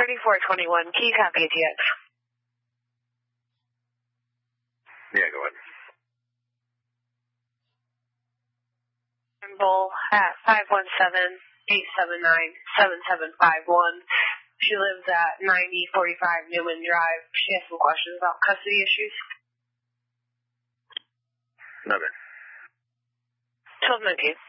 3421, key copy ATX. Yeah, go ahead. Bull at 517-879-7751. She lives at 9045 Newman Drive. She has some questions about custody issues. Nothing. 1219.